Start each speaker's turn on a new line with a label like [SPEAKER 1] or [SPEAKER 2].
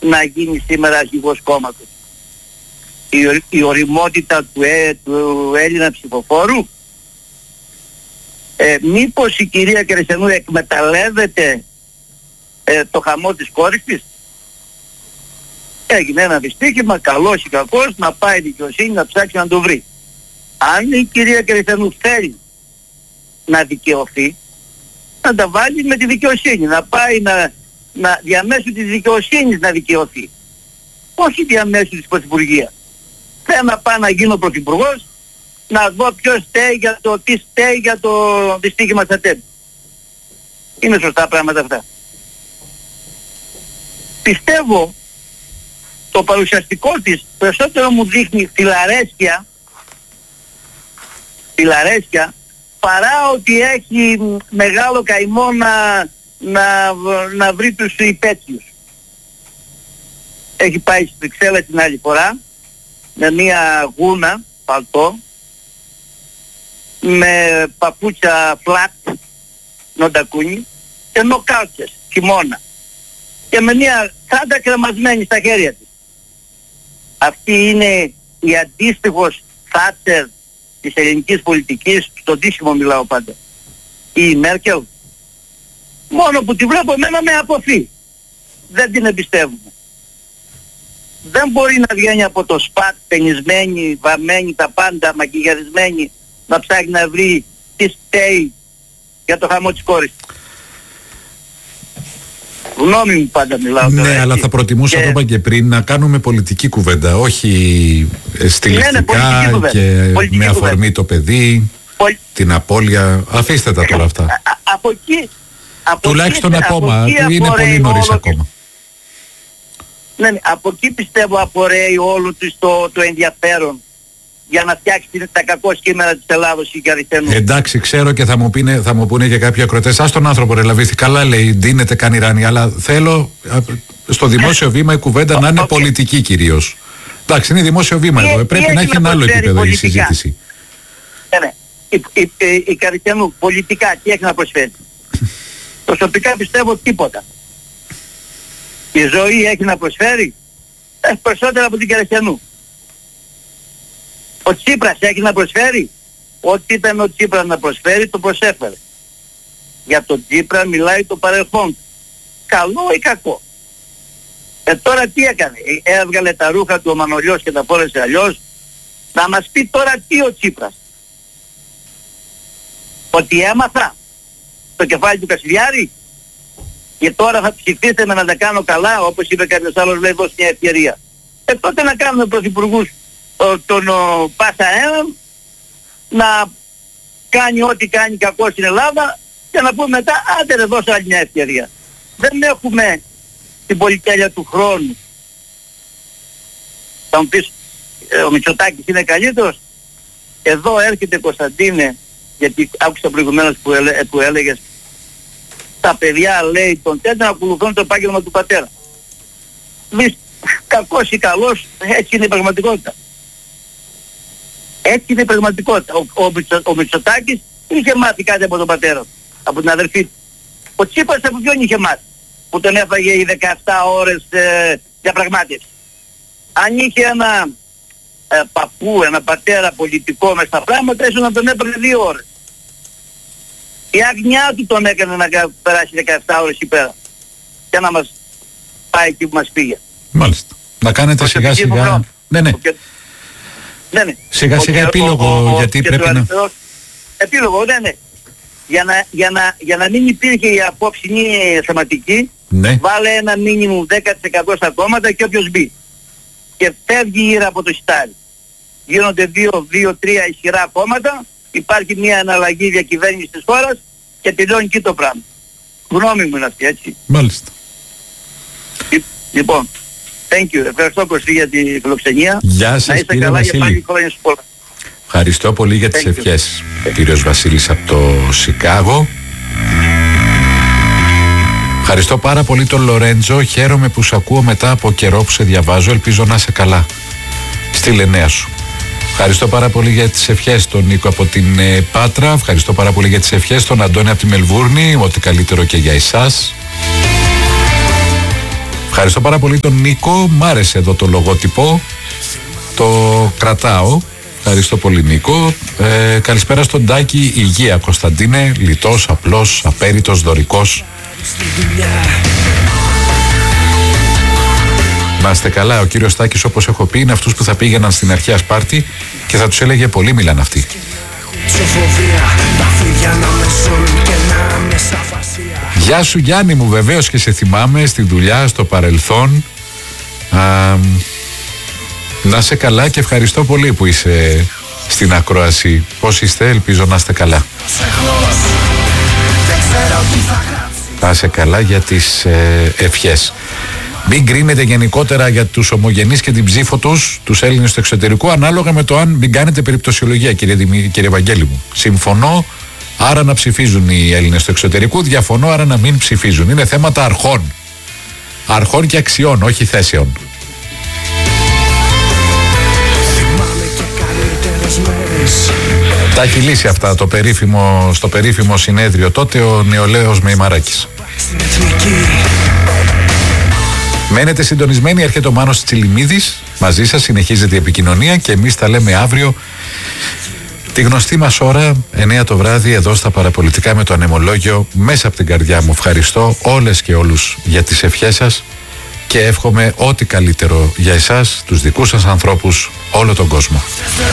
[SPEAKER 1] να γίνει σήμερα αρχηγός κόμματος? Η οριμότητα του Έλληνα ψηφοφόρου? Μήπως η κυρία Κερεσιανού εκμεταλλεύεται το χαμό της κόρης της? Έγινε ένα δυστύχημα, καλός ή κακός, να πάει η δικαιοσύνη να ψάξει να το βρει. Αν η κυρία Κερεσιανού θέλει να δικαιωθεί, να τα βάλει με τη δικαιοσύνη, να πάει διαμέσου της δικαιοσύνης να δικαιωθεί. Όχι διαμέσου της Πρωθυπουργίας. Θέλω να πάω να γίνω πρωθυπουργός, να δω ποιος στέει τι στέει για το δυστύχημα στα ΤΕΠ. Είναι σωστά πράγματα αυτά? Πιστεύω το παρουσιαστικό της περισσότερο μου δείχνει φιλαρέσκεια παρά ότι έχει μεγάλο καημό να βρει τους υπέτειους. Έχει πάει στη Βρυξέλλες την άλλη φορά με μια γούνα παλτό, με παπούτσια flat νοντακούνι και νοκάλτσες χειμώνα και με μια τσάντα κρεμασμένη στα χέρια της. Αυτή είναι η αντίστοιχος Θάτσερ της ελληνικής πολιτικής, στον τίσιμο μιλάω πάντα, ή η Μέρκελ? Μόνο που τη βλέπω εμένα με αποφύ. Δεν την εμπιστεύουμε. Δεν μπορεί να βγαίνει από το σπατ πενισμένη, βαμμένη τα πάντα, μακιγιαρισμένη, να ψάχνει να βρει τι στέει για το χαμό της κόρης. Γνώμη μου πάντα μιλάω τώρα.
[SPEAKER 2] Ναι, αλλά θα προτιμούσα, το είπα και πριν, να κάνουμε πολιτική κουβέντα, όχι στιλιστικά και με αφορμή το παιδί, την απώλεια. Αφήστε τα τώρα αυτά.
[SPEAKER 1] Από εκεί,
[SPEAKER 2] τουλάχιστον ακόμα, είναι πολύ νωρίς ακόμα.
[SPEAKER 1] Ναι, από εκεί πιστεύω απορρέει όλο το ενδιαφέρον για να φτιάξει τα κακό κείμενα της Ελλάδος ή Αριστερού.
[SPEAKER 2] Εντάξει, ξέρω και θα μου πούνε και κάποιοι ακροτές. Ας τον άνθρωπο ρε Λαβίστη, καλά λέει, ντύνεται καν Ιράνη, αλλά θέλω στο δημόσιο βήμα η κουβέντα να είναι πολιτική κυρίως. Εντάξει, είναι δημόσιο βήμα εδώ. Πρέπει να έχει ένα άλλο επίπεδο η συζήτηση.
[SPEAKER 1] Ναι. Η Καριστιανού πολιτικά τι έχει να προσφέρει? Προσωπικά πιστεύω τίποτα. Η ζωή έχει να προσφέρει περισσότερα από την Καριστιανού. Ο Τσίπρας έχει να προσφέρει? Ό,τι ήταν ο Τσίπρας να προσφέρει το προσέφερε. Για τον Τσίπρα μιλάει το παρελθόν. Καλό ή κακό? Τώρα τι έκανε? Έβγαλε τα ρούχα του ο Μανολιός και τα φόρεσε αλλιώς. Να μας πει τώρα τι ο Τσίπρας? Ότι έμαθα το κεφάλι του Κασιδιάρη και τώρα θα ψηφίσετε με να τα κάνω καλά, όπως είπε κάποιος άλλος, λέει δώσει μια ευκαιρία. Τότε να κάνουμε πρωθυπουργούς τον πάσα έναν να κάνει ό,τι κάνει κακό στην Ελλάδα και να πούμε μετά άντε ρε δώσε άλλη μια ευκαιρία. Δεν έχουμε την πολυτέλεια του χρόνου. Θα μου πεις ο Μητσοτάκης είναι καλύτερος? Εδώ έρχεται Κωνσταντίνε, γιατί άκουσα προηγουμένως που έλεγες τα παιδιά λέει τον τέτοιο να ακολουθούν το επάγγελμα του πατέρα. Μης κακός ή καλός, έτσι είναι η πραγματικότητα. Έτσι είναι η πραγματικότητα. Ο Μητσοτάκης είχε μάθει κάτι από τον πατέρα του, από την αδερφή του. Ο Τσίπρας από ποιον είχε μάθει? Που τον έφαγε οι 17 ώρες διαπραγμάτευση. Αν είχε ένα παππού, ένα πατέρα πολιτικό μες στα πράγματα, ίσως να τον έπαιρνε 2 ώρες. Η αγνιά του τον έκανε να περάσει 17 ώρες εκεί πέρα και να μας πάει εκεί που μας πήγε.
[SPEAKER 2] Μάλιστα. Να κάνετε σιγά σιγά. Ναι. Σιγά σιγά επίλογο, γιατί πρέπει να...
[SPEAKER 1] Επίλογο, ναι. Για να μην υπήρχε η απόψινή θεματική,
[SPEAKER 2] ναι,
[SPEAKER 1] βάλε ένα μίνιμουμ 10% στα κόμματα και όποιος μπει. Και φεύγει η ήρα από το σιτάρι. Γίνονται 2-3 ισχυρά κόμματα, υπάρχει μια αναλλαγή διακυβέρνησης της χώρας και τελειώνει εκεί το πράγμα. Γνώμη μου είναι αυτή, έτσι.
[SPEAKER 2] Μάλιστα.
[SPEAKER 1] Λοιπόν, thank you. Ευχαριστώ Κωστή για τη φιλοξενία.
[SPEAKER 2] Γεια σας κύριε Βασίλη. Ευχαριστώ πολύ για τις ευχές. Κύριος Βασίλης από το Σικάγο. Ευχαριστώ πάρα πολύ τον Λορέντζο. Χαίρομαι που σε ακούω μετά από καιρό που σε διαβάζω. Ελπίζω να είσαι καλά. Στείλε νέα σου. Ευχαριστώ πάρα πολύ για τις ευχές τον Νίκο από την Πάτρα. Ευχαριστώ πάρα πολύ για τις ευχές τον Αντώνη από τη Μελβούρνη. Ό,τι καλύτερο και για εσάς. Ευχαριστώ πάρα πολύ τον Νίκο. Μ' άρεσε εδώ το λογότυπο. Το κρατάω. Ευχαριστώ πολύ, Νίκο. Καλησπέρα στον Τάκη. Υγεία, Κωνσταντίνε. Λιτός, απλός, απέριτος, δωρικός. Να είστε καλά. Ο κύριος Τάκης, όπως έχω πει, είναι αυτούς που θα πήγαιναν στην αρχαία Σπάρτη και θα τους έλεγε πολύ μιλάν αυτοί. Γεια σου Γιάννη μου, βεβαίως και σε θυμάμαι στη δουλειά, στο παρελθόν. Να είσαι καλά και ευχαριστώ πολύ που είσαι στην ακρόαση. Πώς είστε, ελπίζω να είστε καλά. Να είσαι καλά για τις ευχές. Μην κρίνετε γενικότερα για τους ομογενείς και την ψήφο τους Έλληνες του εξωτερικού, ανάλογα με το αν μην κάνετε περιπτωσιολογία, κύριε Βαγγέλη μου. Συμφωνώ, άρα να ψηφίζουν οι Έλληνες του εξωτερικού. Διαφωνώ, άρα να μην ψηφίζουν. Είναι θέματα αρχών. Αρχών και αξιών, όχι θέσεων. Τα έχει λύσει αυτά στο περίφημο συνέδριο τότε ο νεολαίος Μεϊμαράκης. Μένετε συντονισμένοι, έρχεται ο Μάνος Τσιλιμίδης μαζί σας, συνεχίζεται η επικοινωνία και εμείς τα λέμε αύριο τη γνωστή μας ώρα, 9 το βράδυ, εδώ στα Παραπολιτικά με το Ανεμολόγιο. Μέσα από την καρδιά μου ευχαριστώ όλες και όλους για τις ευχές σας και εύχομαι ό,τι καλύτερο για εσάς, τους δικούς σας ανθρώπους, όλο τον κόσμο.